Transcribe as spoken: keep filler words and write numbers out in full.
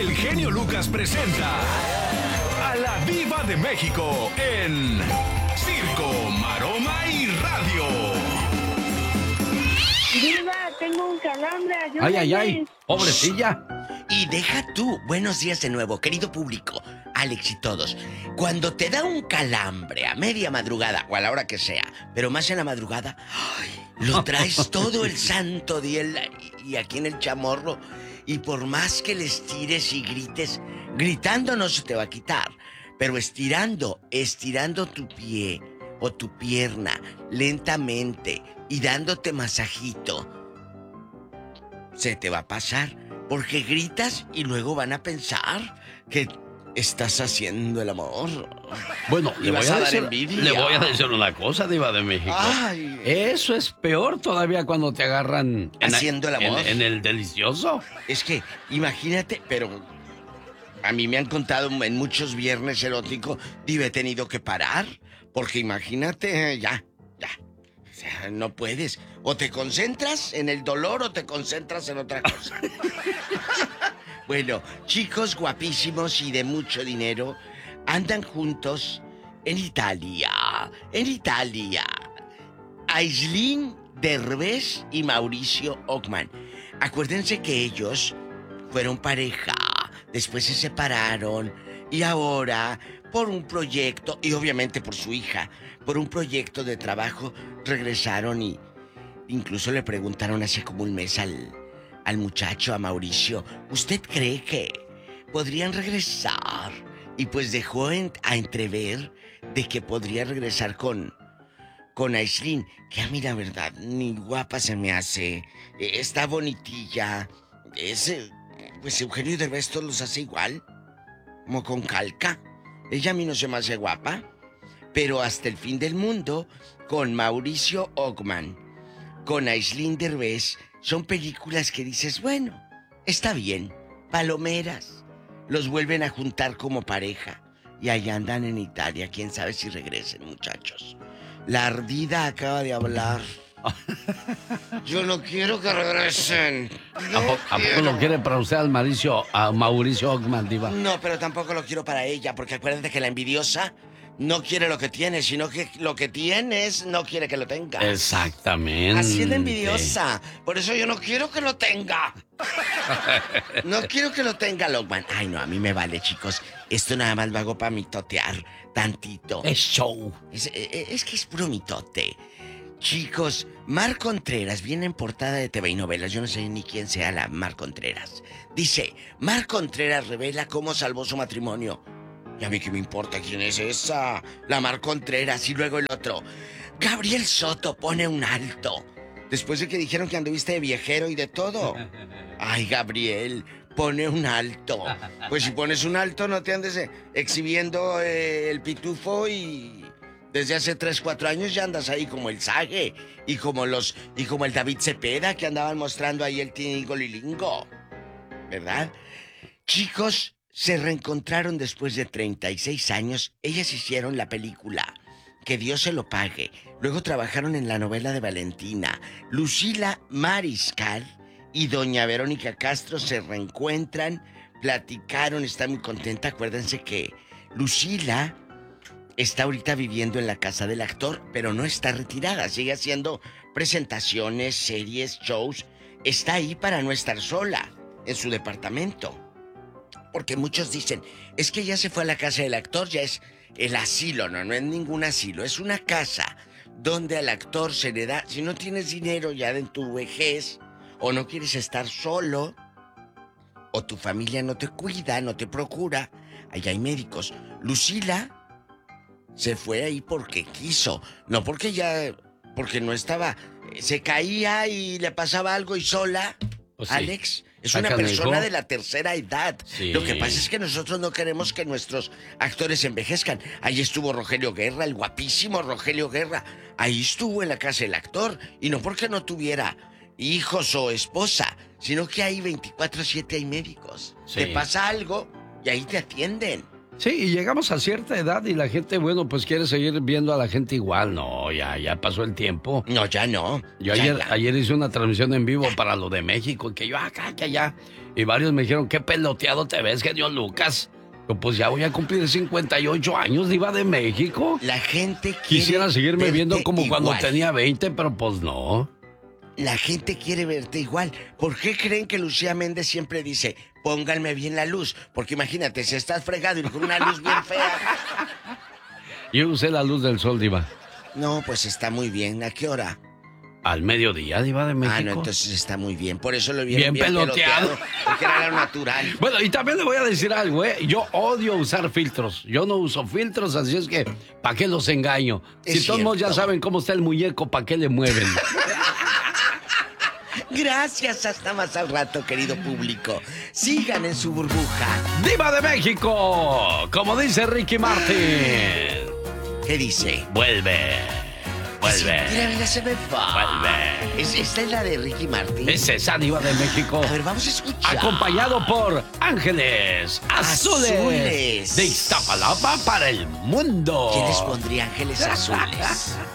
el genio Lucas presenta a la Diva de México en Circo, Maroma y Radio. Diva, tengo un calambre, ayúdame. Ay, ay, ay, pobrecilla. Y deja tú, buenos días de nuevo, querido público, Alex y todos. Cuando te da un calambre a media madrugada o a la hora que sea, pero más en la madrugada, ay, lo traes todo el santo día y aquí en el chamorro. Y por más que le estires y grites, gritando no se te va a quitar, pero estirando, estirando tu pie o tu pierna lentamente y dándote masajito, se te va a pasar. Porque gritas y luego van a pensar que estás haciendo el amor. Bueno, le voy, a decir, envidia. le voy a decir una cosa, Diva de México. Ay. Eso es peor todavía cuando te agarran en, haciendo el amor. En, en el delicioso. Es que, imagínate, pero a mí me han contado en muchos viernes eróticos, Diva, he tenido que parar. Porque imagínate, ya, ya. O sea, no puedes. O te concentras en el dolor o te concentras en otra cosa. Bueno, chicos guapísimos y de mucho dinero andan juntos en Italia. En Italia. Aislinn Derbez y Mauricio Ockman. Acuérdense que ellos fueron pareja. Después se separaron. Y ahora, por un proyecto, y obviamente por su hija, por un proyecto de trabajo, regresaron y incluso le preguntaron hace como un mes al, al muchacho, a Mauricio, ¿usted cree que podrían regresar? Y pues dejó en, a entrever de que podría regresar con, con Aislinn, que a mí la verdad, ni guapa se me hace, está bonitilla, es, pues Eugenio Derbez todos los hace igual, como con calca. Ella a mí no se me hace guapa, pero Hasta el fin del mundo, con Mauricio Ockman, con Aislinn Derbez, son películas que dices, bueno, está bien, palomeras. Los vuelven a juntar como pareja y allá andan en Italia. Quién sabe si regresen, muchachos. La ardida acaba de hablar. Yo no quiero que regresen. No ¿A, po ¿A poco lo quiere para usted al Mauricio, a Mauricio Ockman, Diva? No, pero tampoco lo quiero para ella, porque acuérdate que la envidiosa no quiere lo que tiene, sino que lo que tienes no quiere que lo tenga. Exactamente. Así es la envidiosa. Por eso yo no quiero que lo tenga. No quiero que lo tenga Ockman. Ay, no, a mí me vale, chicos. Esto nada más lo hago para mitotear tantito. Es show. Es, es, es que es puro mitote. Chicos, Mar Contreras viene en portada de T V y novelas. Yo no sé ni quién sea la Mar Contreras. Dice, Mar Contreras revela cómo salvó su matrimonio. Y a mí qué me importa quién es esa. La Mar Contreras. Y luego el otro, Gabriel Soto pone un alto después de que dijeron que anduviste de viejero y de todo. Ay, Gabriel, pone un alto. Pues si pones un alto no te andes eh, exhibiendo eh, el pitufo y... Desde hace tres, cuatro años ya andas ahí como el Sage y como los y como el David Cepeda que andaban mostrando ahí el Tiningo Lilingo. ¿Verdad? Chicos, se reencontraron después de treinta y seis años. Ellas hicieron la película Que Dios se lo pague. Luego trabajaron en la novela de Valentina. Lucila Mariscal y doña Verónica Castro se reencuentran, platicaron, está muy contenta. Acuérdense que Lucila está ahorita viviendo en la casa del actor, pero no está retirada. Sigue haciendo presentaciones, series, shows. Está ahí para no estar sola en su departamento. Porque muchos dicen, es que ya se fue a la casa del actor, ya es el asilo. No, no es ningún asilo. Es una casa donde al actor se le da... Si no tienes dinero ya en tu vejez, o no quieres estar solo, o tu familia no te cuida, no te procura, allá hay médicos. Lucila se fue ahí porque quiso, no porque ya, porque no estaba, se caía y le pasaba algo y sola. Pues sí. Alex es una persona de la tercera edad. Sí. Lo que pasa es que nosotros no queremos que nuestros actores envejezcan. Ahí estuvo Rogelio Guerra, el guapísimo Rogelio Guerra. Ahí estuvo en la casa del actor. Y no porque no tuviera hijos o esposa, sino que ahí veinticuatro siete hay médicos. Sí. Te pasa algo y ahí te atienden. Sí, y llegamos a cierta edad y la gente, bueno, pues quiere seguir viendo a la gente igual. No, ya, ya pasó el tiempo. No, ya no. Yo ya, ayer, ya. ayer hice una transmisión en vivo para lo de México, y que yo acá, que allá. Y varios me dijeron, qué peloteado te ves, genio Lucas. Yo, pues ya voy a cumplir cincuenta y ocho años, diva de México. La gente quiere Quisiera seguirme verte viendo como igual. cuando tenía veinte, pero pues no. La gente quiere verte igual. ¿Por qué creen que Lucía Méndez siempre dice, pónganme bien la luz? Porque imagínate, si estás fregado y con una luz bien fea. Yo usé la luz del sol, diva. No, pues está muy bien. ¿A qué hora? Al mediodía, diva de México. Ah, no, entonces está muy bien. Por eso lo vieron Bien bien, peloteado. peloteado. Porque era lo natural. Bueno, y también le voy a decir algo, ¿eh? Yo odio usar filtros. Yo no uso filtros, así es que, ¿para qué los engaño? Es Si todos modos ya cierto. saben cómo está el muñeco, ¿para qué le mueven? Gracias, hasta más al rato, querido público. Sigan en su burbuja. ¡Diva de México! Como dice Ricky Martin. ¿Qué dice? Vuelve. Vuelve. Mira, mira, se me va. Vuelve. ¿Es, ¿Esta es la de Ricky Martin? Es esa Diva de México. A ver, vamos a escuchar. Acompañado por Ángeles Azules, Azules. de Iztapalapa para el mundo. ¿Quién les pondría ángeles azules?